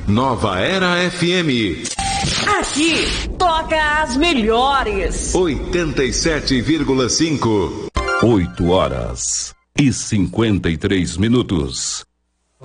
Nova Era FM. Aqui toca as melhores. 87,5. 8 horas e 53 minutos.